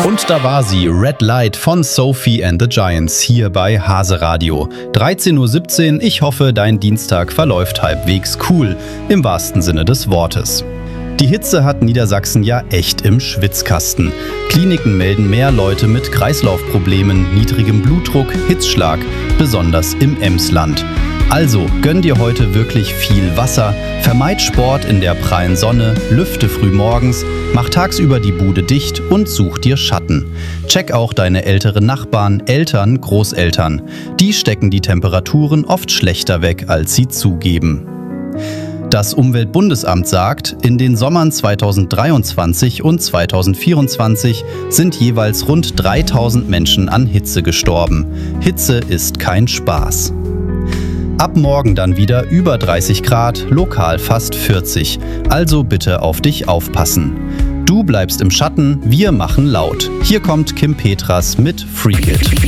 Und da war sie, Red Light von Sophie and the Giants, hier bei Hase Radio. 13:17 Uhr, ich hoffe, dein Dienstag verläuft halbwegs cool, im wahrsten Sinne des Wortes. Die Hitze hat Niedersachsen ja echt im Schwitzkasten. Kliniken melden mehr Leute mit Kreislaufproblemen, niedrigem Blutdruck, Hitzschlag, besonders im Emsland. Also gönn dir heute wirklich viel Wasser, vermeid Sport in der prallen Sonne, lüfte früh morgens, mach tagsüber die Bude dicht und such dir Schatten. Check auch deine älteren Nachbarn, Eltern, Großeltern. Die stecken die Temperaturen oft schlechter weg, als sie zugeben. Das Umweltbundesamt sagt, in den Sommern 2023 und 2024 sind jeweils rund 3000 Menschen an Hitze gestorben. Hitze ist kein Spaß. Ab morgen dann wieder über 30 Grad, lokal fast 40. Also bitte auf dich aufpassen. Du bleibst im Schatten, wir machen laut. Hier kommt Kim Petras mit Freak It.